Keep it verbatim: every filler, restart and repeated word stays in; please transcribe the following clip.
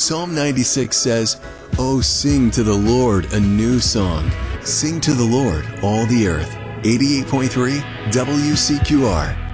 Psalm ninety-six says, "Oh, sing to the Lord a new song. Sing to the Lord, all the earth." eighty-eight point three W C Q R.